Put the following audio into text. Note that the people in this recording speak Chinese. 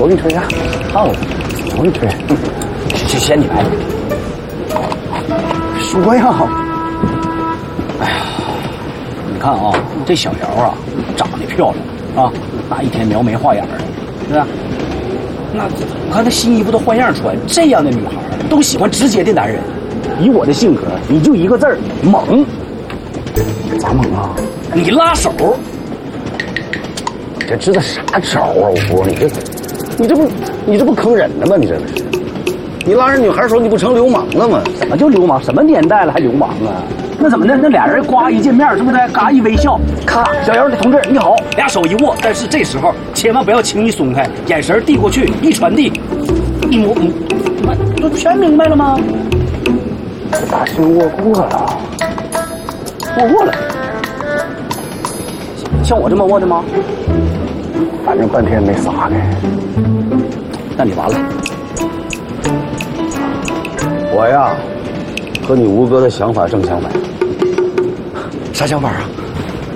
我给你吹一下。 看我， 我给你吹。 先你来。 说呀。 哎呀，你看啊，这小姚啊，长得漂亮啊，那一天描眉画眼的，是吧？那我看她新衣服都换样穿，这样的女孩都喜欢直接的男人。以我的性格，你就一个字儿猛。 咋猛啊？ 你拉手。 这知道啥招啊？我说你这不坑人呢吗？你这不是？你拉人女孩手，你不成流氓了吗？ 怎么就流氓？什么年代了还流氓啊？那怎么的？那俩人呱一见面，是不是？嘎一微笑，咔，小姚同志你好，俩手一握。但是这时候千万不要轻易松开，眼神递过去，一传递，一摸，这全明白了吗？ 大兴握过了， 握过了，像我这么握的吗？ 反正半天没撒开。 那你完了。 我呀，和你吴哥的想法正相反。 啥想法啊？